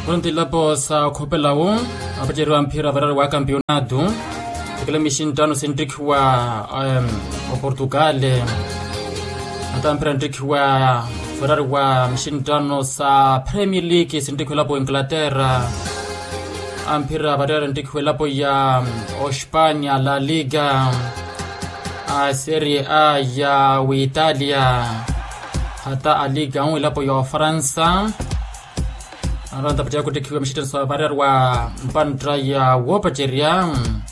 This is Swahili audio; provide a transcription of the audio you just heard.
Pronto lapo sa Copelao, apajero ampira varar wa campeonato. Aquela mishintano centric wa Portugal. Atampira centric wa varar wa mishintano sa Premier League centric lapo Inglaterra. Ampira varar centric lapo ya Spagna, La Liga, Serie A ya Italia. Hata a Liga 1 lapo ya Faransa. Aranta patia kutekiwa mshitano sa varar wa mpandra ya Wopacheria.